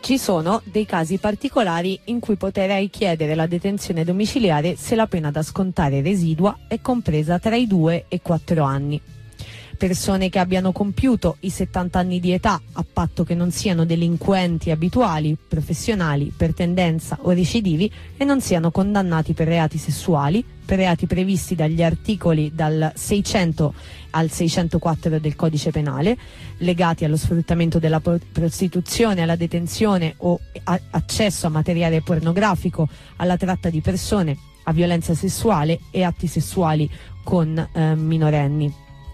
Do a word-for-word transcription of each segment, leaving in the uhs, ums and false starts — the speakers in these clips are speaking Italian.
Ci sono dei casi particolari in cui potrei chiedere la detenzione domiciliare se la pena da scontare residua è compresa tra i due e i quattro anni. Persone che abbiano compiuto i settanta anni di età, a patto che non siano delinquenti abituali, professionali, per tendenza o recidivi, e non siano condannati per reati sessuali, per reati previsti dagli articoli dal seicento al seicentoquattro del Codice Penale, legati allo sfruttamento della prostituzione, alla detenzione o a- accesso a materiale pornografico, alla tratta di persone, a violenza sessuale e atti sessuali con eh, minorenni.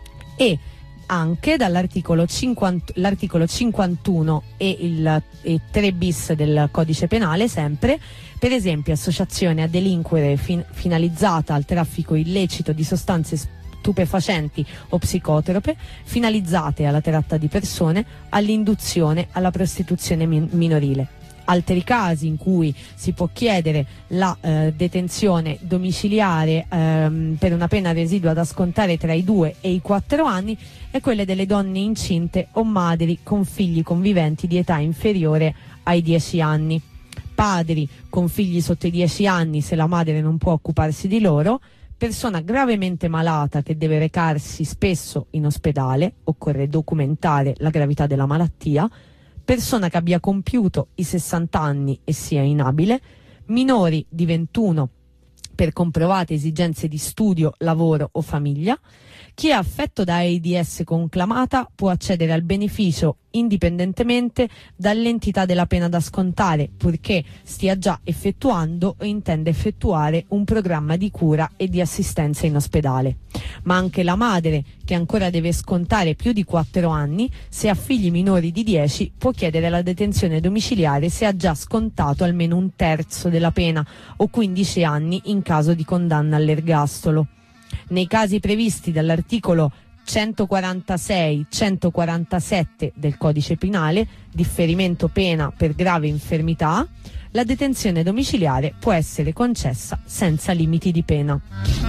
E anche dall'articolo cinquanta, l'articolo cinquantuno e il e tre bis del Codice Penale, sempre, per esempio associazione a delinquere fin, finalizzata al traffico illecito di sostanze stupefacenti o psicotrope, finalizzate alla tratta di persone, all'induzione alla prostituzione min- minorile. Altri casi in cui si può chiedere la eh, detenzione domiciliare ehm, per una pena residua da scontare tra i due e i quattro anni è quelle delle donne incinte o madri con figli conviventi di età inferiore ai dieci anni, padri con figli sotto i dieci anni se la madre non può occuparsi di loro, persona gravemente malata che deve recarsi spesso in ospedale, occorre documentare la gravità della malattia, persona che abbia compiuto i sessanta anni e sia inabile, minori di ventuno per comprovate esigenze di studio, lavoro o famiglia. Chi è affetto da AIDS conclamata può accedere al beneficio indipendentemente dall'entità della pena da scontare, purché stia già effettuando o intenda effettuare un programma di cura e di assistenza in ospedale. Ma anche la madre, che ancora deve scontare più di quattro anni, se ha figli minori di dieci, può chiedere la detenzione domiciliare se ha già scontato almeno un terzo della pena o quindici anni in caso di condanna all'ergastolo. Nei casi previsti dall'articolo centoquarantasei centoquarantasette del Codice Penale, differimento pena per grave infermità, la detenzione domiciliare può essere concessa senza limiti di pena.